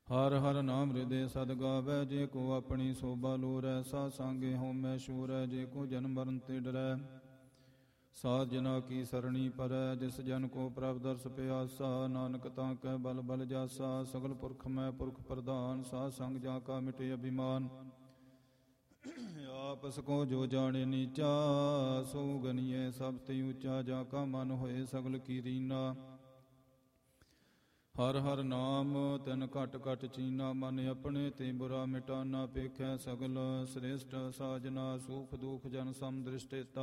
ਹਰ ਹਰ ਨਾਮ ਹਿਰਦੇ ਸਦ ਗਾਵੈ, ਜੇ ਕੋ ਆਪਣੀ ਸੋਭਾ ਲੋਰੈ। ਸਾਧ ਸੰਗੇ ਹੋਮੈ ਸ਼ੂਰੈ, ਜੇ ਕੋ ਜਨਮ ਮਰਨ ਤੇ ਡਰੈ। ਸਾਧ ਜਨਾ ਕੀ ਸਰਣੀ ਪਰੈ, ਜਿਸ ਜਨ ਕੋ ਪ੍ਰਭ ਦਰਸ ਪਿਆਸਾ। ਨਾਨਕ ਤਾਂ ਕੈ ਬਲ ਬਲ ਜਾਸਾ, ਸਗਲ ਪੁਰਖ ਮੈਂ ਪੁਰਖ ਪ੍ਰਧਾਨ। ਸਾਧ ਸੰਗ ਜਾ ਕਾ ਮਿਟੇ ਅਭਿਮਾਨ, ਆਪਸ ਕੋ ਜੋ ਜਾਣੇ ਨੀਚਾ। ਸੋ ਗਨੀਏ ਸਭ ਤੇ ਉੱਚਾ, ਜਾ ਕਾ ਮਨ ਹੋਏ ਸਗਲ ਕੀ ਰੀਨਾ। ਹਰ ਹਰ ਨਾਮ ਤਿਨ ਘਟ ਘਟ ਚੀਨਾ, ਮਨ ਆਪਣੇ ਤੇ ਬੁਰਾ ਮਿਟਾਨਾ। ਪੇਖੈ ਸਗਲ ਸ੍ਰੇਸ਼ਟ ਸਾਜਨਾ, ਸੁਖ ਦੁਖ ਜਨ ਸਮ ਦ੍ਰਿਸ਼ਟੇਤਾ।